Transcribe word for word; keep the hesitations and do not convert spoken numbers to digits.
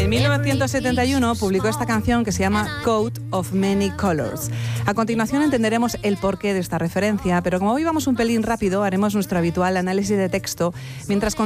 En mil novecientos setenta y uno publicó esta canción que se llama Coat of Many Colors. A continuación entenderemos el porqué de esta referencia, pero como hoy vamos un pelín rápido, haremos nuestro habitual análisis de texto mientras